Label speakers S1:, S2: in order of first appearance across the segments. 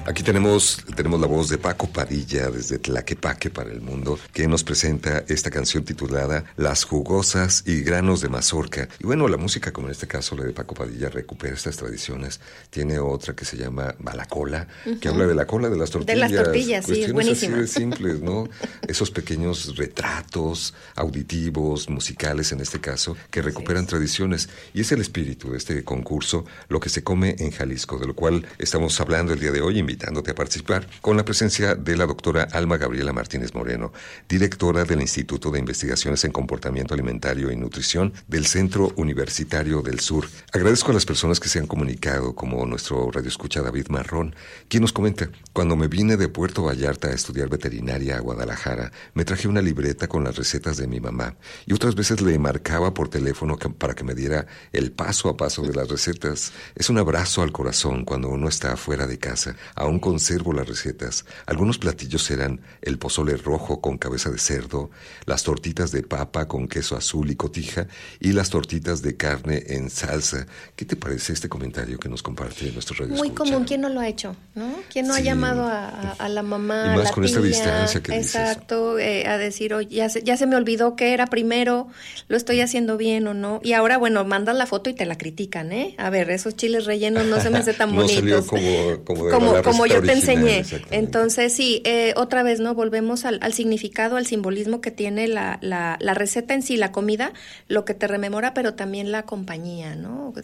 S1: Aquí tenemos la voz de Paco Padilla desde Tlaquepaque para el mundo, que nos presenta esta canción titulada Las jugosas y granos de mazorca. Y bueno, la música, como en este caso la de Paco Padilla, recupera estas tradiciones. Tiene otra que se llama Balacola, que habla de la cola de las tortillas.
S2: De las tortillas, sí, es buenísima.
S1: Así de simples, ¿no? Esos pequeños retratos auditivos, musicales en este caso, que recuperan tradiciones. Y es el espíritu de este concurso, Lo que se come en Jalisco, de lo cual estamos hablando el día de hoy, invitándote a participar, con la presencia de la doctora Alma Gabriela Martínez Moreno, directora del Instituto de Investigaciones en Comportamiento Alimentario y Nutrición del Centro Universitario del Sur. Agradezco a las personas que se han comunicado, como nuestro radioescucha David Marrón, quien nos comenta: cuando me vine de Puerto Vallarta a estudiar veterinaria a Guadalajara, me traje una libreta con las recetas de mi mamá, y otras veces le marcaba por teléfono para que me diera el paso a paso de las recetas. Es un abrazo al corazón cuando uno está fuera de casa. Aún conservo las recetas. Algunos platillos eran el pozole rojo con cabeza de cerdo, las tortitas de papa con queso azul y cotija, y las tortitas de carne en salsa. ¿Qué te parece este comentario que nos comparte nuestro radio?
S2: Muy común. ¿Quién no lo ha hecho? ¿No? ¿Quién no ha llamado a la mamá,
S1: y más
S2: a la
S1: con
S2: tía?
S1: Esta distancia que
S2: exacto, a decir, oye, ya se me olvidó qué era primero, lo estoy haciendo bien o no. Y ahora, bueno, mandas la foto y te la critican, ¿eh? A ver, esos chiles rellenos no se me hace tan
S1: no
S2: bonitos.
S1: Salió
S2: como yo te enseñé.
S1: Entonces,
S2: sí, otra vez, ¿no? Volvemos al significado, al simbolismo que tiene la receta en sí, la comida, lo que te rememora, pero también la compañía, ¿no?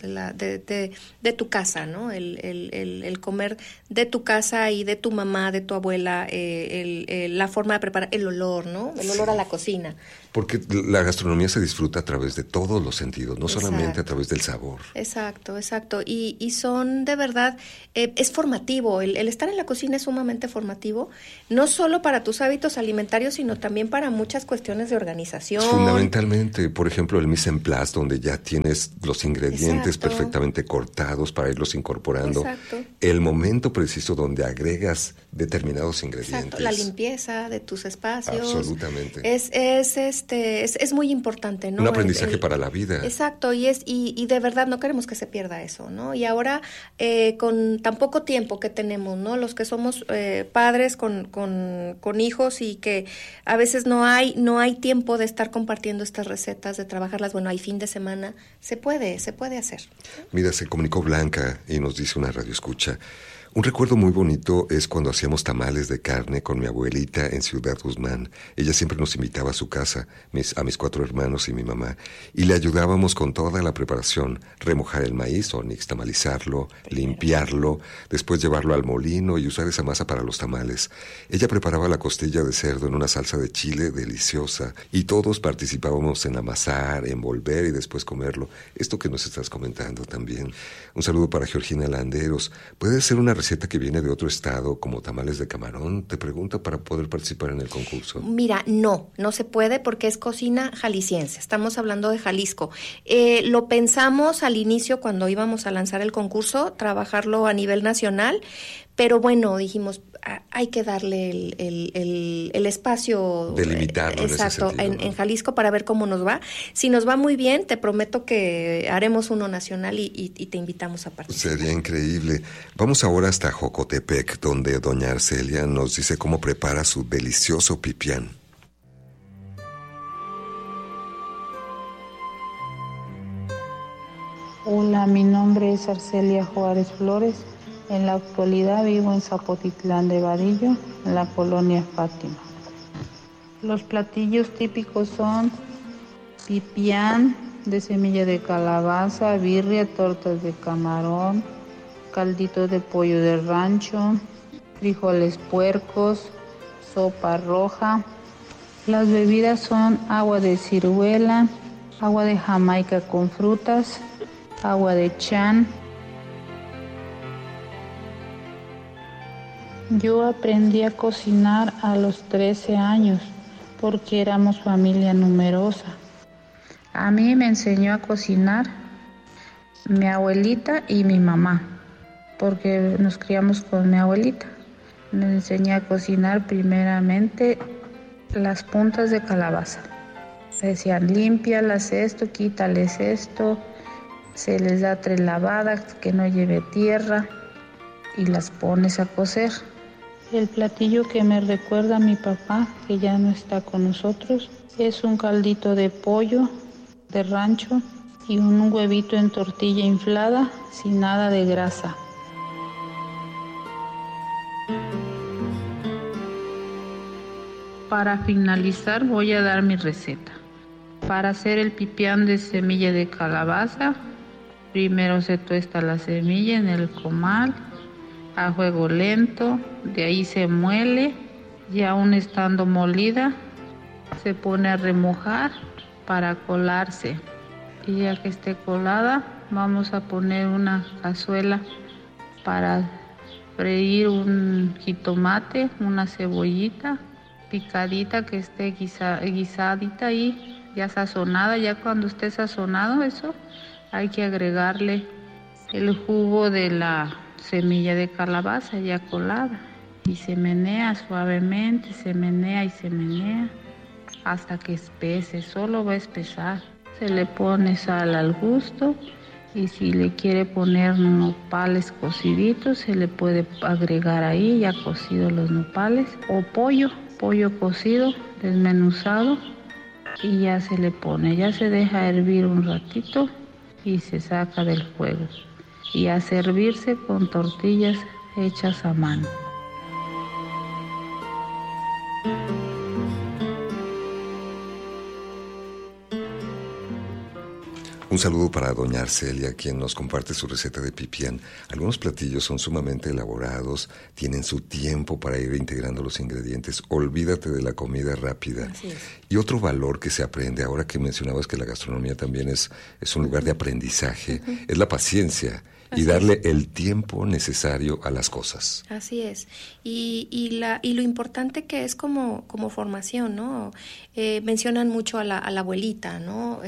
S2: De tu casa, ¿no? El comer de tu casa y de tu mamá, de tu abuela, la forma de preparar, el olor, ¿no? El olor a la cocina.
S1: Porque la gastronomía se disfruta a través de todos los sentidos, no solamente a través del sabor.
S2: Exacto. Y son de verdad, es formativo, el estar en la cocina es sumamente formativo, no solo para tus hábitos alimentarios, sino también para muchas cuestiones de organización.
S1: Fundamentalmente, por ejemplo, el mise en place, donde ya tienes los ingredientes perfectamente cortados para irlos incorporando.
S2: Exacto.
S1: El momento preciso donde agregas determinados ingredientes.
S2: Exacto. La limpieza de tus espacios.
S1: Absolutamente.
S2: Es muy importante, ¿no?
S1: Un aprendizaje para la vida.
S2: Exacto, y de verdad no queremos que se pierda eso, ¿no? Y ahora, con tan poco tiempo que tenemos, ¿no? Los que somos padres con hijos y que a veces no hay tiempo de estar compartiendo estas recetas, de trabajarlas, bueno, hay fin de semana, se puede hacer.
S1: Mira, se comunicó Blanca y nos dice una radioescucha: un recuerdo muy bonito es cuando hacíamos tamales de carne con mi abuelita en Ciudad Guzmán. Ella siempre nos invitaba a su casa, a mis 4 hermanos y mi mamá, y le ayudábamos con toda la preparación: remojar el maíz o nixtamalizarlo, limpiarlo, después llevarlo al molino y usar esa masa para los tamales. Ella preparaba la costilla de cerdo en una salsa de chile deliciosa, y todos participábamos en amasar, envolver y después comerlo. Esto que nos estás comentando también. Un saludo para Georgina Landeros. ¿Puede ser una receta que viene de otro estado, como tamales de camarón? Te pregunta, para poder participar en el concurso.
S2: Mira, no se puede porque es cocina jalisciense. Estamos hablando de Jalisco. Lo pensamos al inicio cuando íbamos a lanzar el concurso, trabajarlo a nivel nacional, pero bueno, dijimos, hay que darle el espacio.
S1: Delimitarlo.
S2: Exacto,
S1: en ese sentido, ¿no?
S2: En Jalisco, para ver cómo nos va. Si nos va muy bien, te prometo que haremos uno nacional y te invitamos a participar.
S1: Sería increíble. Vamos ahora hasta Jocotepec, donde doña Arcelia nos dice cómo prepara su delicioso pipián.
S3: Hola, mi nombre es Arcelia Juárez Flores. En la actualidad vivo en Zapotitlán de Vadillo, en la colonia Fátima. Los platillos típicos son pipián de semilla de calabaza, birria, tortas de camarón, caldito de pollo de rancho, frijoles puercos, sopa roja. Las bebidas son agua de ciruela, agua de Jamaica con frutas, agua de chan. Yo aprendí a cocinar a los 13 años porque éramos familia numerosa. A mí me enseñó a cocinar mi abuelita y mi mamá, porque nos criamos con mi abuelita. Me enseñó a cocinar primeramente las puntas de calabaza. Decían, límpialas esto, quítales esto, se les da 3 lavadas, que no lleve tierra. y las pones a cocer. El platillo que me recuerda a mi papá, que ya no está con nosotros, es un caldito de pollo de rancho y un huevito en tortilla inflada sin nada de grasa. Para finalizar voy a dar mi receta. Para hacer el pipián de semilla de calabaza, primero se tuesta la semilla en el comal a fuego lento, de ahí se muele y aún estando molida se pone a remojar para colarse. Y ya que esté colada, vamos a poner una cazuela para freír un jitomate, una cebollita picadita que esté guisadita ahí, ya sazonada. Ya cuando esté sazonado eso, hay que agregarle el jugo de la semilla de calabaza ya colada y se menea suavemente, se menea y se menea hasta que espese, solo va a espesar. Se le pone sal al gusto y si le quiere poner nopales cociditos, se le puede agregar ahí ya cocidos los nopales o pollo cocido, desmenuzado y ya se le pone, ya se deja hervir un ratito y se saca del fuego y a servirse con tortillas hechas a mano.
S1: Un saludo para doña Arcelia, quien nos comparte su receta de pipián. Algunos platillos son sumamente elaborados, tienen su tiempo para ir integrando los ingredientes. Olvídate de la comida rápida.
S2: Así es.
S1: Y otro valor que se aprende, ahora que mencionabas que la gastronomía también es un lugar de aprendizaje, es la paciencia. Y darle el tiempo necesario a las cosas.
S2: Así es. Y lo importante que es como formación, ¿no? Mencionan mucho a la abuelita, ¿no?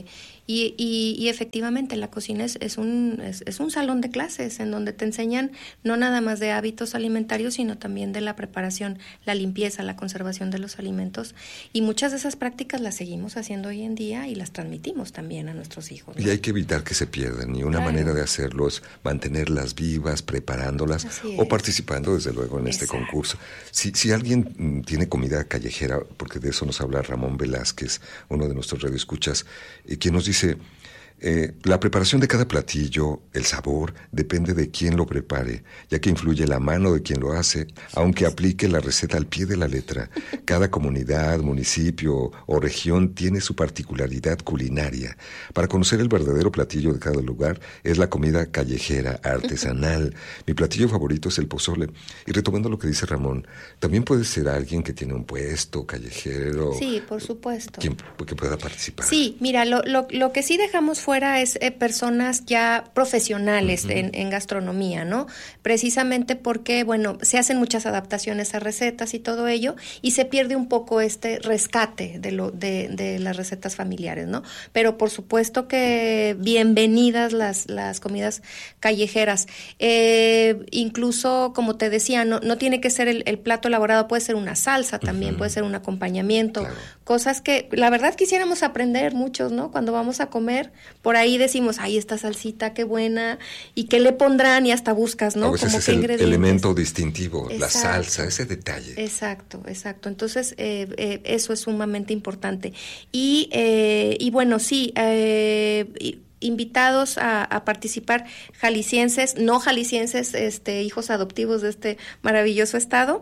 S2: Y efectivamente la cocina es un salón de clases en donde te enseñan no nada más de hábitos alimentarios, sino también de la preparación, la limpieza, la conservación de los alimentos. Y muchas de esas prácticas las seguimos haciendo hoy en día y las transmitimos también a nuestros hijos, ¿no?
S1: Y hay que evitar que se pierdan. Y una manera de hacerlo es mantenerlas vivas, preparándolas o participando desde luego en este concurso. Si alguien tiene comida callejera, porque de eso nos habla Ramón Velázquez, uno de nuestros radioescuchas, quien nos dice: la preparación de cada platillo, el sabor, depende de quién lo prepare, ya que influye la mano de quien lo hace, aunque aplique la receta al pie de la letra. Cada comunidad, municipio o región tiene su particularidad culinaria. Para conocer el verdadero platillo de cada lugar es la comida callejera, artesanal. Mi platillo favorito es el pozole. Y retomando lo que dice Ramón, también puede ser alguien que tiene un puesto callejero.
S2: Sí, por supuesto.
S1: Que pueda participar.
S2: Sí, mira, lo que sí dejamos fuera es personas ya profesionales en gastronomía, ¿no? Precisamente porque, bueno, se hacen muchas adaptaciones a recetas y todo ello, y se pierde un poco este rescate de las recetas familiares, ¿no? Pero por supuesto que bienvenidas las comidas callejeras. Incluso, como te decía, no tiene que ser el plato elaborado, puede ser una salsa también, puede ser un acompañamiento, cosas que la verdad quisiéramos aprender muchos, ¿no? Cuando vamos a comer, por ahí decimos, ay, esta salsita, qué buena, y qué le pondrán, y hasta buscas, ¿no?
S1: A veces
S2: como
S1: es
S2: qué
S1: el
S2: ingredientes.
S1: elemento distintivo, la salsa, ese detalle.
S2: Exacto. Entonces, eso es sumamente importante. Y bueno, sí, invitados a participar jaliscienses, no jaliscienses, hijos adoptivos de este maravilloso estado,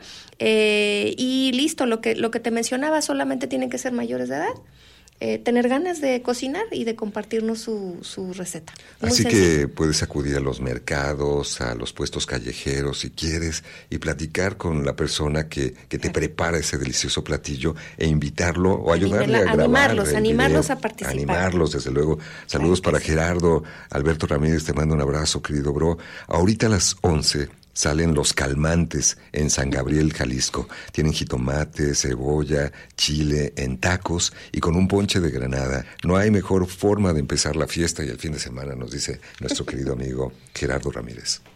S2: y listo, lo que te mencionaba, solamente tienen que ser mayores de edad, tener ganas de cocinar y de compartirnos su receta. Muy
S1: Así
S2: sencillo.
S1: que puedes acudir a los mercados, a los puestos callejeros si quieres, y platicar con la persona que te prepara ese delicioso platillo e invitarlo o ayudarle a grabar
S2: animarlos
S1: video,
S2: a participar.
S1: Animarlos, desde luego. Saludos para Gerardo. Alberto Ramírez, te mando un abrazo, querido bro. Ahorita a las 11 salen Los Calmantes en San Gabriel, Jalisco. Tienen jitomate, cebolla, chile en tacos y con un ponche de granada. No hay mejor forma de empezar la fiesta y el fin de semana, nos dice nuestro querido amigo Gerardo Ramírez.